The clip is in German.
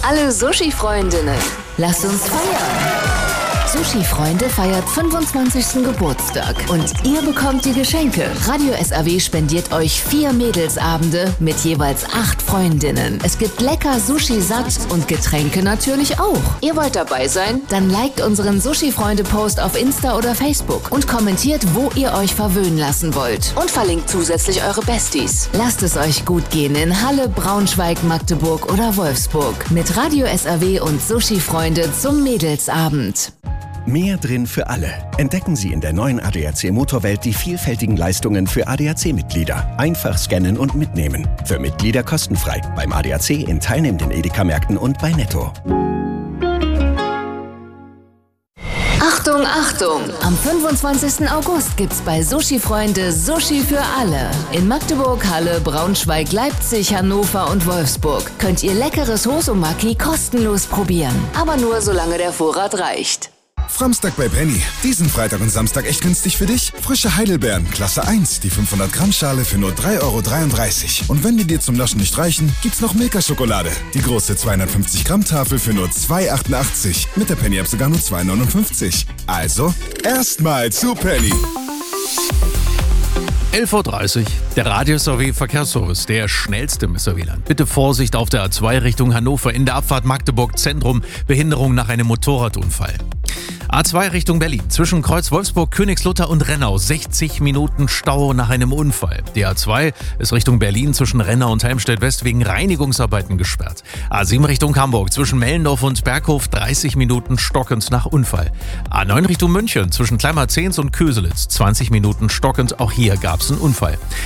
alle Sushi-Freundinnen, lasst uns feiern! Sushi-Freunde feiert 25. Geburtstag und ihr bekommt die Geschenke. Radio SAW spendiert euch 4 Mädelsabende mit jeweils 8 Freundinnen. Es gibt lecker Sushi satt und Getränke natürlich auch. Ihr wollt dabei sein? Dann liked unseren Sushi-Freunde-Post auf Insta oder Facebook und kommentiert, wo ihr euch verwöhnen lassen wollt. Und verlinkt zusätzlich eure Besties. Lasst es euch gut gehen in Halle, Braunschweig, Magdeburg oder Wolfsburg. Mit Radio SAW und Sushi-Freunde zum Mädelsabend. Mehr drin für alle. Entdecken Sie in der neuen ADAC Motorwelt die vielfältigen Leistungen für ADAC-Mitglieder. Einfach scannen und mitnehmen. Für Mitglieder kostenfrei. Beim ADAC in teilnehmenden Edeka-Märkten und bei Netto. Achtung, Achtung! Am 25. August gibt's bei Sushi-Freunde Sushi für alle. In Magdeburg, Halle, Braunschweig, Leipzig, Hannover und Wolfsburg könnt ihr leckeres Hosomaki kostenlos probieren. Aber nur solange der Vorrat reicht. Framstag bei Penny. Diesen Freitag und Samstag echt günstig für dich? Frische Heidelbeeren, Klasse 1, die 500 Gramm Schale für nur 3,33 €. Und wenn die dir zum Naschen nicht reichen, gibt's noch Milka-Schokolade. Die große 250 Gramm Tafel für nur 2,88 €. Mit der Penny-App sogar nur 2,59 €. Also, erstmal zu Penny. 11:30 Uhr, der Radio SAW Verkehrsservice, der schnellste im SAW-Land. Bitte Vorsicht auf der A2 Richtung Hannover in der Abfahrt Magdeburg Zentrum, Behinderung nach einem Motorradunfall. A2 Richtung Berlin, zwischen Kreuz Wolfsburg, Königslutter und Rennau, 60 Minuten Stau nach einem Unfall. Die A2 ist Richtung Berlin zwischen Rennau und Helmstedt West wegen Reinigungsarbeiten gesperrt. A7 Richtung Hamburg, zwischen Mellendorf und Berghof, 30 Minuten stockend nach Unfall. A9 Richtung München, zwischen Kleinmarzens und Köselitz, 20 Minuten stockend, auch hier gab es einen Unfall.